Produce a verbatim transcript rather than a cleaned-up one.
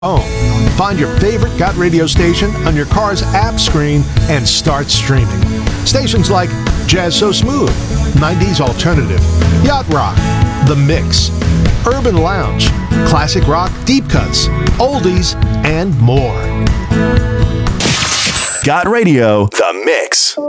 Oh, find your favorite Got Radio station on your car's app screen and start streaming. Stations like Jazz So Smooth, nineties Alternative, Yacht Rock, The Mix, Urban Lounge, Classic Rock Deep Cuts, Oldies, and more. Got Radio, The Mix.